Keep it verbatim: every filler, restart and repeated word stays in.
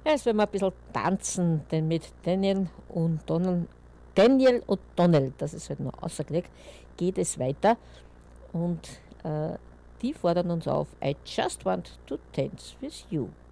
Ja, jetzt werden wir ein bisschen tanzen, denn mit Daniel und Donald, Daniel und Donald, das ist halt noch außergelegt, geht es weiter und äh, die fordern uns auf: I just want to dance with you.